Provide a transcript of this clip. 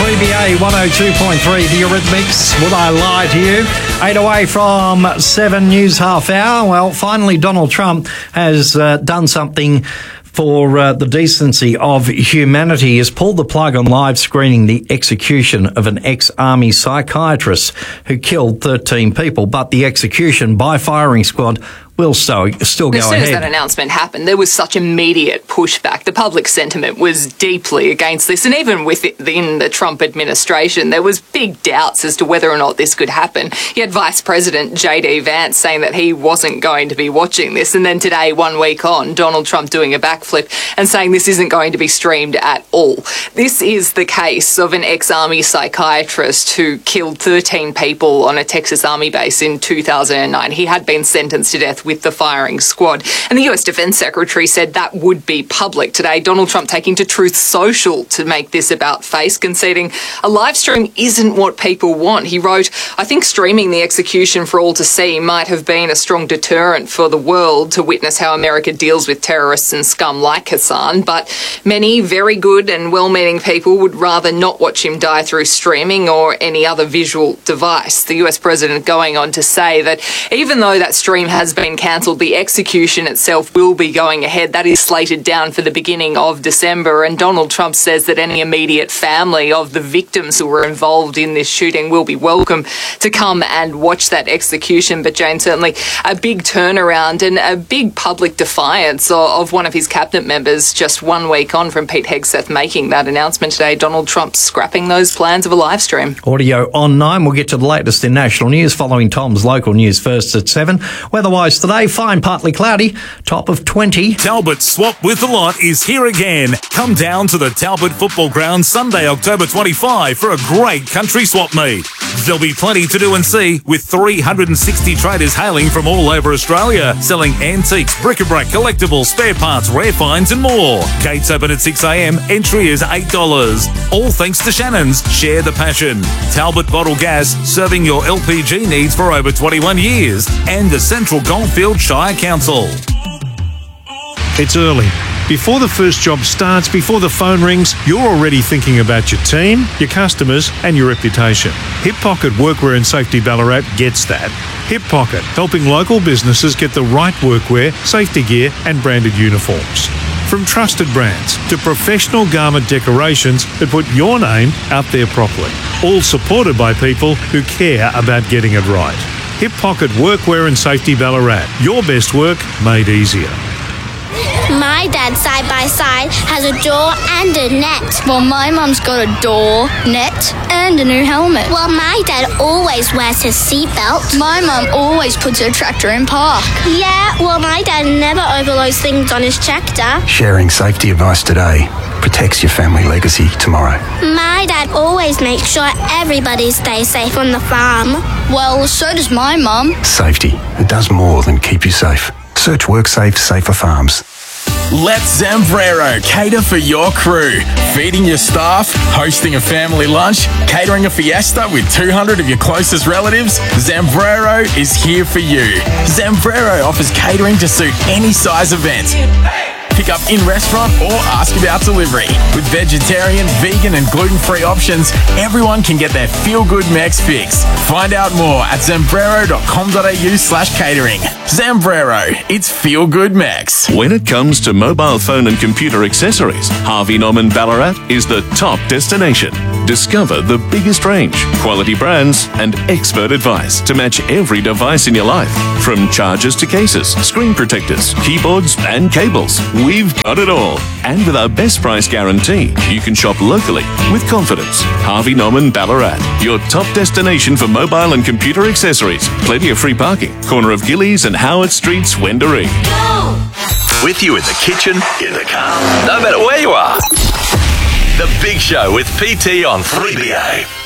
3BA 102.3, The Eurythmics. Would I lie to you? 8 away from 7 news half hour. Well, finally, Donald Trump has done something for the decency of humanity. He has pulled the plug on live screening the execution of an ex-army psychiatrist who killed 13 people. But the execution by firing squad will still go ahead. As soon as that announcement happened, there was such immediate pushback. The public sentiment was deeply against this, and even within the Trump administration, there was big doubts as to whether or not this could happen. You had Vice President J.D. Vance saying that he wasn't going to be watching this, and then today, 1 week on, Donald Trump doing a backflip and saying this isn't going to be streamed at all. This is the case of an ex-army psychiatrist who killed 13 people on a Texas Army base in 2009. He had been sentenced to death with the firing squad. And the US Defense Secretary said that would be public today. Donald Trump taking to Truth Social to make this about face, conceding a live stream isn't what people want. He wrote, "I think streaming the execution for all to see might have been a strong deterrent for the world to witness how America deals with terrorists and scum like Hassan, but many very good and well-meaning people would rather not watch him die through streaming or any other visual device." The US President going on to say that even though that stream has been cancelled, the execution itself will be going ahead. That is slated down for the beginning of December, and Donald Trump says that any immediate family of the victims who were involved in this shooting will be welcome to come and watch that execution. But Jane, certainly a big turnaround and a big public defiance of one of his cabinet members just 1 week on from Pete Hegseth making that announcement today. Donald Trump scrapping those plans of a live stream. Audio on 9. We'll get to the latest in national news following Tom's local news first at 7. Weather-wise today, fine, partly cloudy, top of 20. Talbot Swap with the Lot is here again. Come down to the Talbot Football Ground Sunday, October 25 for a great country swap meet. There'll be plenty to do and see with 360 traders hailing from all over Australia, selling antiques, bric-a-brac, collectibles, spare parts, rare finds and more. Gates open at 6 a.m, entry is $8. All thanks to Shannon's Share the Passion. Talbot Bottle Gas, serving your LPG needs for over 21 years. And the Central Goldfield Shire Council. It's early. Before the first job starts, before the phone rings, you're already thinking about your team, your customers and your reputation. Hip Pocket Workwear and Safety Ballarat gets that. Hip Pocket, helping local businesses get the right workwear, safety gear and branded uniforms. From trusted brands to professional garment decorations that put your name out there properly. All supported by people who care about getting it right. Hip Pocket Workwear and Safety Ballarat. Your best work made easier. My dad, side by side, has a door and a net. Well, my mum's got a door, net, and a new helmet. Well, my dad always wears his seatbelt. My mum always puts her tractor in park. Yeah, well, my dad never overloads things on his tractor. Sharing safety advice today protects your family legacy tomorrow. My dad always makes sure everybody stays safe on the farm. Well, so does my mum. Safety, it does more than keep you safe. Search WorkSafe Safer Farms. Let Zambrero cater for your crew. Feeding your staff, hosting a family lunch, catering a fiesta with 200 of your closest relatives, Zambrero is here for you. Zambrero offers catering to suit any size event. Pick up in-restaurant or ask about delivery. With vegetarian, vegan and gluten-free options, everyone can get their feel-good Mex fix. Find out more at zambrero.com.au/catering. Zambrero, it's feel-good Mex. When it comes to mobile phone and computer accessories, Harvey Norman Ballarat is the top destination. Discover the biggest range, quality brands and expert advice to match every device in your life. From chargers to cases, screen protectors, keyboards and cables. We've got it all. And with our best price guarantee, you can shop locally with confidence. Harvey Norman Ballarat, your top destination for mobile and computer accessories. Plenty of free parking. Corner of Gillies and Howard Streets, Wendouree. With you in the kitchen, in the car, no matter where you are. The Big Show with PT on 3BA.